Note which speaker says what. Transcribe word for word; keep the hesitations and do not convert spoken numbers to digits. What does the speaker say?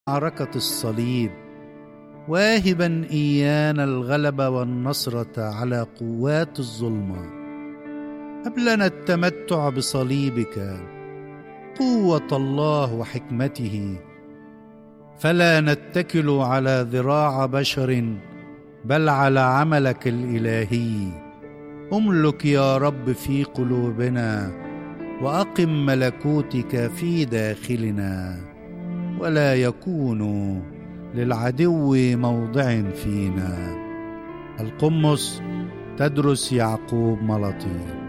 Speaker 1: معركة الصليب، واهبا إيانا الغلبة والنصرة على قوات الظلمة. هب لنا التمتع بصليبك، قوة الله وحكمته، فلا نتكل على ذراع بشر بل على عملك الإلهي. املك يا رب في قلوبنا، وأقم ملكوتك في داخلنا، ولا يكون للعدو موضع فينا. القمص تدرس يعقوب ملطي.